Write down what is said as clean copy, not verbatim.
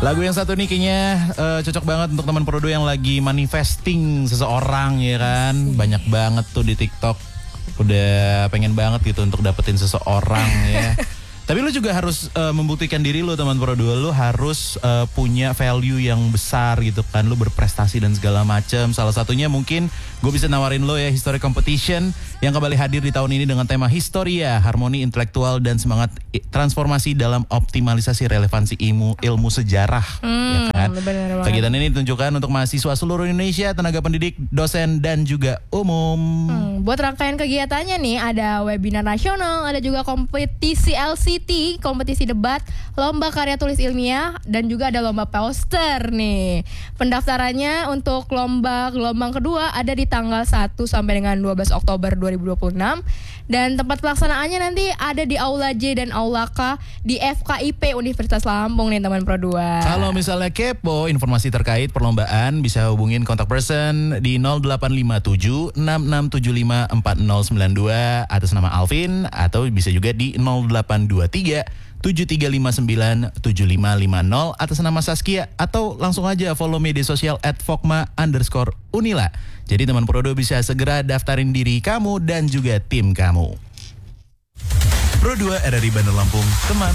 Lagu yang satu nih kayaknya cocok banget untuk teman Prodo yang lagi manifesting seseorang ya kan. Banyak banget tuh di TikTok. Udah pengen banget gitu untuk dapetin seseorang ya. Tapi lu juga harus membuktikan diri lu teman Prodo. Lu harus punya value yang besar gitu kan. Lu berprestasi dan segala macam. Salah satunya mungkin gue bisa nawarin lo ya History Competition yang kembali hadir di tahun ini dengan tema Historia, harmoni intelektual dan semangat transformasi dalam optimalisasi relevansi ilmu sejarah. Ya kan? Kegiatan ini ditunjukkan untuk mahasiswa seluruh Indonesia, tenaga pendidik, dosen dan juga umum. Buat rangkaian kegiatannya nih ada webinar nasional, ada juga kompetisi LCT, kompetisi debat, lomba karya tulis ilmiah dan juga ada lomba poster nih. Pendaftarannya untuk lomba gelombang kedua ada di tanggal 1 sampai dengan 12 Oktober 2026 dan tempat pelaksanaannya nanti ada di Aula J dan Aula K di FKIP Universitas Lampung nih teman Pro 2. Kalau misalnya kepo informasi terkait perlombaan bisa hubungin kontak person di 0857 6675 4092 atas nama Alvin atau bisa juga di 0823 7359 7550 atas nama Saskia atau langsung aja follow media sosial @fokma_unila. Jadi teman Prodo bisa segera daftarin diri kamu dan juga tim kamu. Pro 2 RRI Bandar Lampung, teman